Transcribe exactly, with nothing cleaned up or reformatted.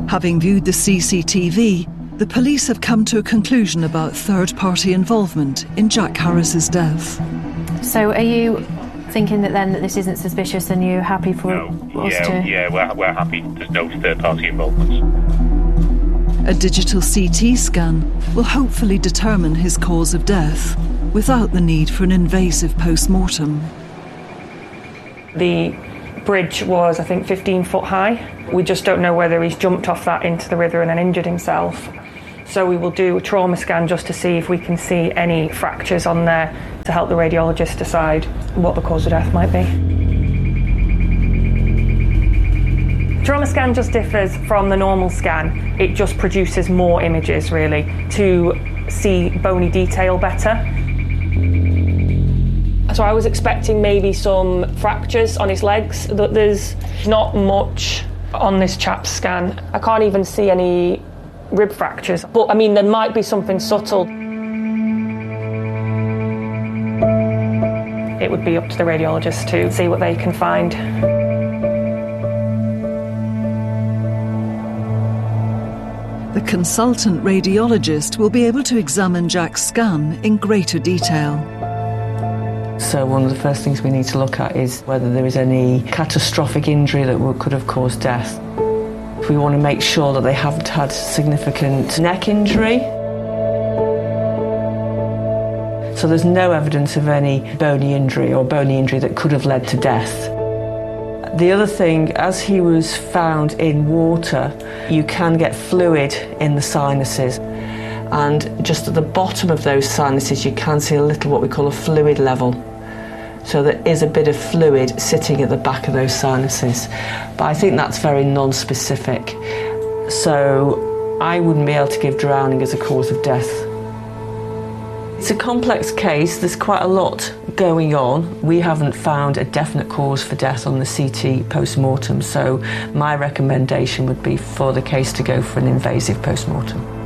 Having viewed the C C T V, the police have come to a conclusion about third-party involvement in Jack Harris's death. So are you thinking that then that this isn't suspicious and you're happy for no, us yeah, to... Yeah, we're, we're happy. There's no third-party involvement. A digital C T scan will hopefully determine his cause of death without the need for an invasive post-mortem. The bridge was, I think, fifteen foot high. We just don't know whether he's jumped off that into the river and then injured himself. So we will do a trauma scan just to see if we can see any fractures on there to help the radiologist decide what the cause of death might be. Trauma scan just differs from the normal scan. It just produces more images, really, to see bony detail better. So I was expecting maybe some fractures on his legs. There's not much on this chap's scan. I can't even see any rib fractures. But, I mean, there might be something subtle. It would be up to the radiologist to see what they can find. The consultant radiologist will be able to examine Jack's scan in greater detail. So one of the first things we need to look at is whether there is any catastrophic injury that could have caused death. We want to make sure that they haven't had significant neck injury. So there's no evidence of any bony injury or bony injury that could have led to death. The other thing, as he was found in water, you can get fluid in the sinuses. And just at the bottom of those sinuses, you can see a little what we call a fluid level. So there is a bit of fluid sitting at the back of those sinuses. But I think that's very non-specific. So I wouldn't be able to give drowning as a cause of death. It's a complex case. There's quite a lot going on. We haven't found a definite cause for death on the C T post-mortem. So my recommendation would be for the case to go for an invasive post-mortem.